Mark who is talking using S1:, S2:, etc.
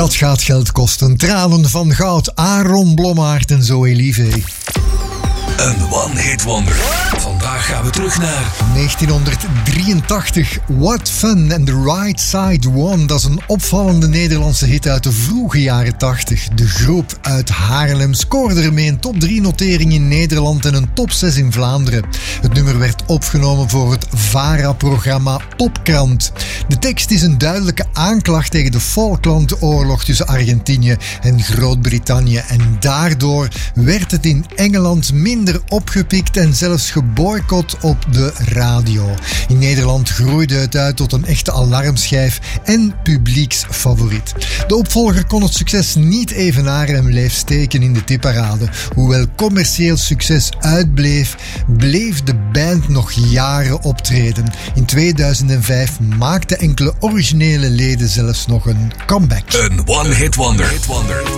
S1: Dat gaat geld kosten. Tranen van goud, Aaron Blommaert en Zoe Live.
S2: Een one-hit wonder. Vandaag gaan we terug naar
S1: 1983. What Fun and the Right Side One. Dat is een opvallende Nederlandse hit uit de vroege jaren 80. De groep uit Haarlem scoorde ermee een top 3 notering in Nederland en een top 6 in Vlaanderen. Het nummer werd opgenomen voor het VARA-programma Popkrant. De tekst is een duidelijke aanklacht tegen de Falklandoorlog tussen Argentinië en Groot-Brittannië. En daardoor werd het in Engeland minder opgepikt en zelfs geboycott op de radio. In Nederland groeide het uit tot een echte alarmschijf en publieksfavoriet. De opvolger kon het succes niet evenaren en bleef steken in de tipparade. Hoewel commercieel succes uitbleef, bleef de band nog jaren optreden. In 2005 maakten enkele originele leden zelfs nog een comeback.
S2: een one-hit wonder.